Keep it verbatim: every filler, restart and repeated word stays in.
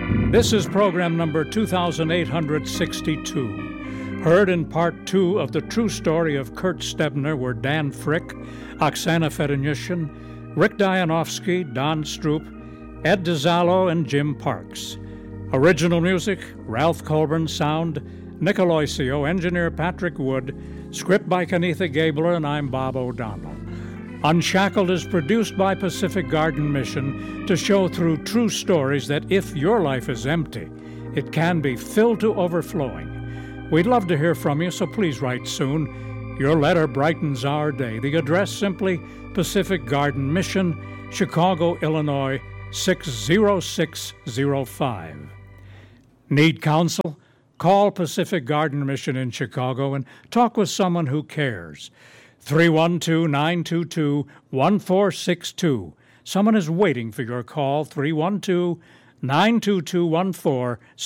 This is program number two thousand eight hundred sixty-two. Heard in part two of the true story of Kurt Stebner were Dan Frick, Oksana Fedonishin, Rick Dianovsky, Don Stroop, Ed DiZallo, and Jim Parks. Original music, Ralph Colburn. Sound, Nick Aloisio. Engineer, Patrick Wood. Script by Kenitha Gabler, and I'm Bob O'Donnell. Unshackled is produced by Pacific Garden Mission to show through true stories that if your life is empty, it can be filled to overflowing. We'd love to hear from you, so please write soon. Your letter brightens our day. The address simply Pacific Garden Mission, Chicago, Illinois, six zero six zero five. Need counsel? Call Pacific Garden Mission in Chicago and talk with someone who cares. three one two, nine two two, one four six two. Someone is waiting for your call, three one two, nine two two, one four six two.